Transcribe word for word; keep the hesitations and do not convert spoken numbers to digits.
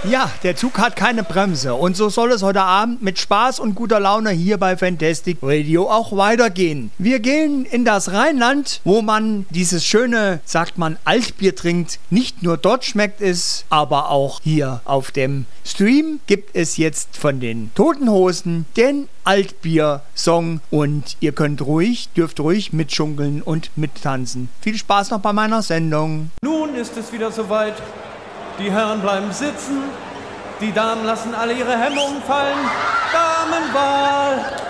Ja, der Zug hat keine Bremse und so soll es heute Abend mit Spaß und guter Laune hier bei Fantastic Radio auch weitergehen. Wir gehen in das Rheinland, wo man dieses schöne, sagt man, Altbier trinkt. Nicht nur dort schmeckt es, aber auch hier auf dem Stream gibt es jetzt von den Toten Hosen den Altbier-Song und ihr könnt ruhig, dürft ruhig mitschunkeln und mittanzen. Viel Spaß noch bei meiner Sendung. Nun ist es wieder soweit. Die Herren bleiben sitzen, die Damen lassen alle ihre Hemmungen fallen. Damenwahl!